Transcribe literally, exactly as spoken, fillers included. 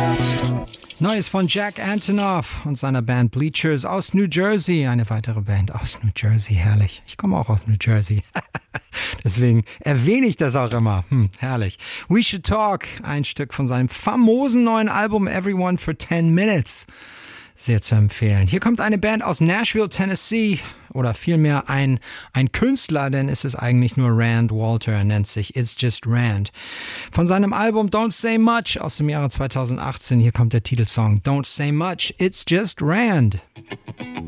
Neues von Jack Antonoff und seiner Band Bleachers aus New Jersey. Eine weitere Band aus New Jersey, herrlich. Ich komme auch aus New Jersey. Deswegen erwähne ich das auch immer. Hm, herrlich. We Should Talk, ein Stück von seinem famosen neuen Album Everyone for ten minutes. Sehr zu empfehlen. Hier kommt eine Band aus Nashville, Tennessee. Oder vielmehr ein, ein Künstler, denn es ist eigentlich nur Rand Walter. Er nennt sich It's Just Rand. Von seinem Album Don't Say Much aus dem Jahre zweitausendachtzehn. Hier kommt der Titelsong Don't Say Much, It's Just Rand.